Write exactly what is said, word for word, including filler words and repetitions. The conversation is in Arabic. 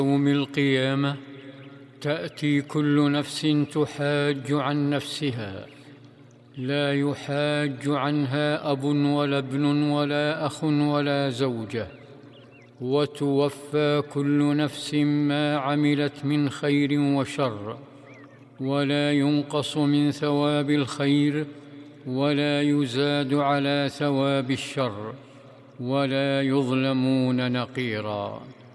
يوم القيامة تأتي كل نفس تحاج عن نفسها، لا يحاج عنها أب ولا ابن ولا أخ ولا زوجة، وتوفى كل نفس ما عملت من خير وشر، ولا ينقص من ثواب الخير ولا يزاد على ثواب الشر، ولا يظلمون نقيرا.